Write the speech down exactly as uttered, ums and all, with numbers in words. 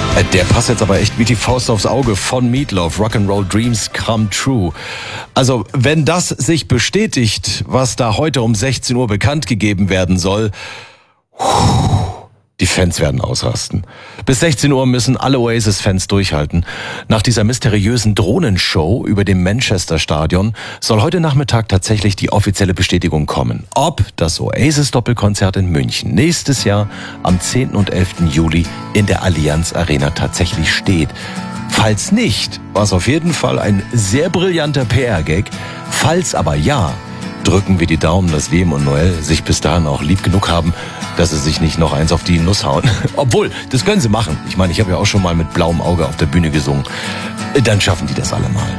Der passt jetzt aber echt wie die Faust aufs Auge von Meatloaf. Rock'n'Roll Dreams Come True. Also, wenn das sich bestätigt, was da heute um sechzehn Uhr bekannt gegeben werden soll, die Fans werden ausrasten. Bis sechzehn Uhr müssen alle Oasis-Fans durchhalten. Nach dieser mysteriösen Drohnenshow über dem Manchester-Stadion soll heute Nachmittag tatsächlich die offizielle Bestätigung kommen, ob das Oasis-Doppelkonzert in München nächstes Jahr am zehnten und elften Juli in der Allianz Arena tatsächlich steht. Falls nicht, war es auf jeden Fall ein sehr brillanter P R-Gag. Falls aber ja, drücken wir die Daumen, dass Liam und Noel sich bis dahin auch lieb genug haben, dass sie sich nicht noch eins auf die Nuss hauen. Obwohl, das können sie machen. Ich meine, ich habe ja auch schon mal mit blauem Auge auf der Bühne gesungen. Dann schaffen die das alle mal.